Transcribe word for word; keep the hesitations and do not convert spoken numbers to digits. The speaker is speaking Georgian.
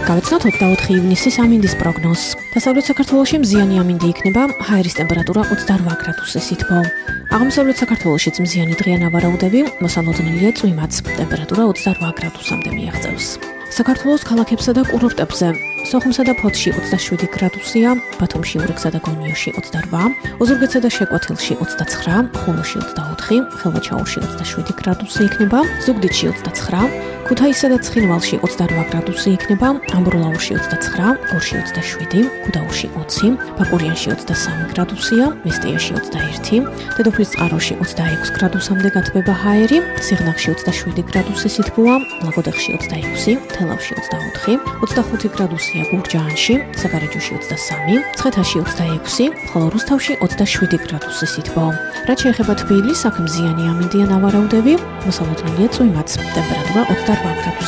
გავეცნოთ ოცდაოთხი ივნისის ამინდის პროგნოზს. დასავლეთ საქართველოში მზიანი ამინდი იქნება, ჰაერის ტემპერატურა ოცდარვა გრადუსის ითბო. აღმოსავლეთ საქართველოშიც მზიანი დღეა ნავარაუდები, მოსალოდნელია წვიმაც, ტემპერატურა ოცდარვა გრადუსამდე მიაღწევს. საქართველოს ქალაქებსა და კურორტებზე სოხუმსა და ფოთში ოცდაშვიდი გრადუსია, ბათუმში, ურიგსა და გონიოში ოცდარვა, ოზურგეთსა და შეკვეთილში ოცდაცხრა, ხულოში ოცდაოთხი, ხილვაჩაურში ოცდაშვიდი გრადუსი იქნება, ზუგდიდში ოცდაცხრა, ქუთაისსა და ცხინვალში ოცდარვა გრადუსი იქნება, ამბროლაურში ოცდაცხრა, გორში ოცდაშვიდი, გუდაურში ოცი, ბაკურიანში ოცდასამი გრადუსია, მესტიაში ოცდაერთი, დედოფლის წყაროში ოცდაექვსი გრადუსამდე გათბება ჰაერი, სიღნაღში ოცდაშვიდი გრადუსის ითბოა, ლაგოდეხში ოცდაექვსი, თელავში ოცდაოთხი, ოცდახუთი გრადუსია გურჯაანში, საგარეჯოში ოცდასამი, მცხეთაში ოცდაექვსი, ხოლო რუსთავში ოცდაშვიდი გრადუსის ითბო. რაც შეეხება თბილისს, აქ მზიანი ამინდია ნავარაუდები, მოსალოდნელია წვიმაც, ტემპერატურა ოცდარვა გრადუსი.